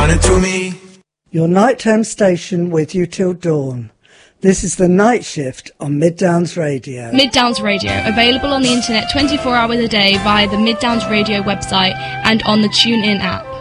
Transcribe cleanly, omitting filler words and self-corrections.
running through me. Your nighttime station with you till dawn. This is the Night Shift on Mid Downs Radio. Mid Downs Radio, available on the internet 24 hours a day via the Mid Downs Radio website and on the TuneIn app.